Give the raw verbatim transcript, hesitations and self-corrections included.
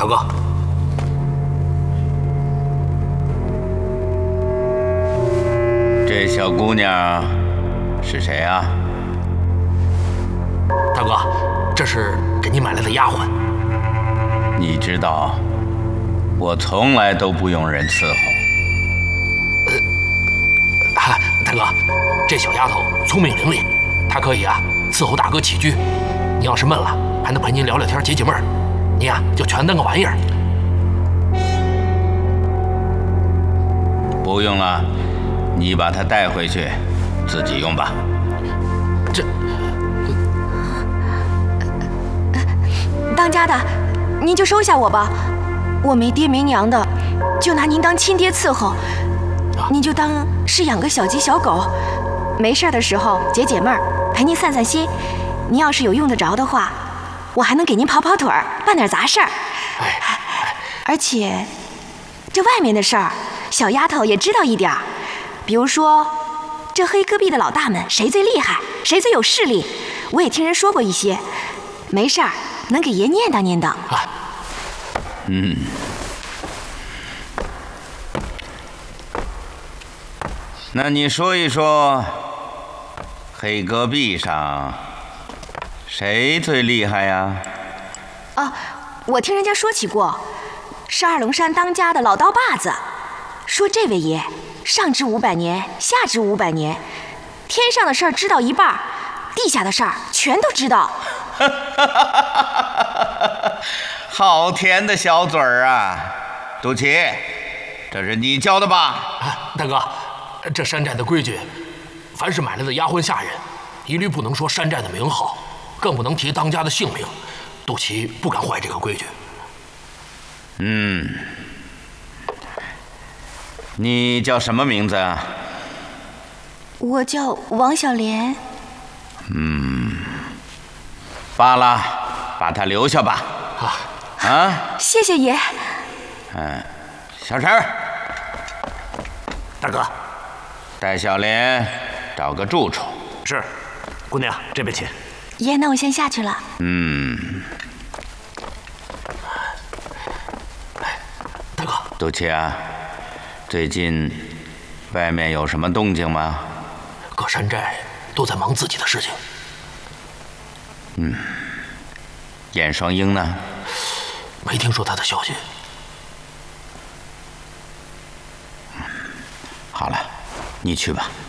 大哥， 这小姑娘是谁啊？ 大哥，这是给你买来的丫鬟。 你知道，我从来都不用人伺候。 呃，啊，大哥，这小丫头聪明伶俐，她可以啊伺候大哥起居。你要是闷了，还能陪您聊聊天、解解闷儿。你呀、啊，就全当个玩意儿。 不用了，你把她带回去，自己用吧。 这， 当家的，您就收下我吧，我没爹没娘的，就拿您当亲爹伺候。您就当是养个小鸡小狗，没事的时候解解闷儿，陪您散散心。您要是有用得着的话，我还能给您跑跑腿儿，办点杂事儿。而且，这外面的事儿，小丫头也知道一点儿。比如说，这黑戈壁的老大们谁最厉害，谁最有势力，我也听人说过一些。没事儿，能给爷念叨念叨。 啊， 嗯。那你说一说，黑戈壁上谁最厉害呀？ 啊，我听人家说起过，是二龙山当家的老刀把子，说这位爷上知五百年，下知五百年，天上的事儿知道一半，地下的事儿全都知道。 好甜的小嘴儿啊！杜琪，这是你教的吧？ 啊，大哥，这山寨的规矩，凡是买来的丫鬟下人，一律不能说山寨的名号，更不能提当家的姓名。杜琪不敢坏这个规矩。 嗯，你叫什么名字啊？ 我叫王小莲。 嗯，罢了，把她留下吧。 啊啊！ 谢谢爷。 嗯，小陈， 大哥， 带小莲找个住处。 是，姑娘这边请。 爷，那我先下去了。 嗯。 大哥， 杜琪啊，最近外面有什么动静吗？ 各山寨都在忙自己的事情。 嗯，燕双鹰呢？ 没听说他的消息。 好了，你去吧。